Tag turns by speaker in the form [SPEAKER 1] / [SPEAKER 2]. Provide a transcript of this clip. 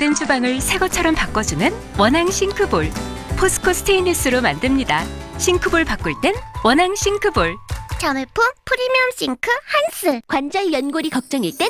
[SPEAKER 1] 오래된 주방을 새 것처럼 바꿔주는 원앙 싱크볼. 포스코 스테인리스로 만듭니다. 싱크볼 바꿀 땐 원앙 싱크볼.
[SPEAKER 2] 자매품 프리미엄 싱크 한스. 관절 연골이 걱정일 땐